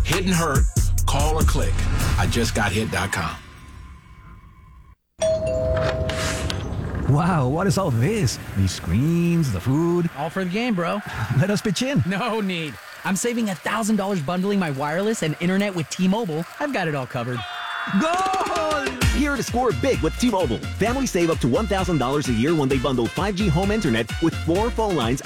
Hit and hurt, call or click. IJustGotHit.com. Wow, what is all this? These screens, the food. All for the game, bro. Let us pitch in. No need. I'm saving $1,000 bundling my wireless and internet with T-Mobile. I've got it all covered. Goal! Here to score big with T-Mobile. Families save up to $1,000 a year when they bundle 5G home internet with 4 phone lines